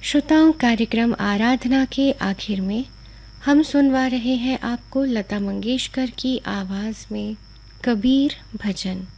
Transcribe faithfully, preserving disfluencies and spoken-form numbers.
श्रोताओं, कार्यक्रम आराधना के आखिर में हम सुनवा रहे हैं आपको लता मंगेशकर की आवाज़ में कबीर भजन।